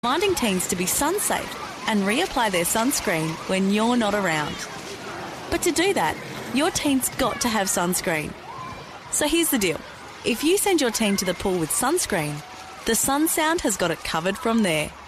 reminding teens to be sun-safe and reapply their sunscreen when you're not around. But to do that, your teen's got to have sunscreen. So here's the deal. If you send your teen to the pool with sunscreen, the Sun Sound has got it covered from there.